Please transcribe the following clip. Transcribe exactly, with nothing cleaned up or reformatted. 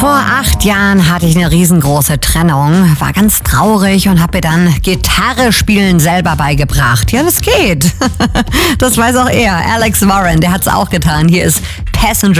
Vor acht Jahren hatte ich eine riesengroße Trennung, war ganz traurig und habe mir dann Gitarre spielen selber beigebracht. Ja, das geht. Das weiß auch er, Alex Warren, der hat's auch getan. Hier ist Passenger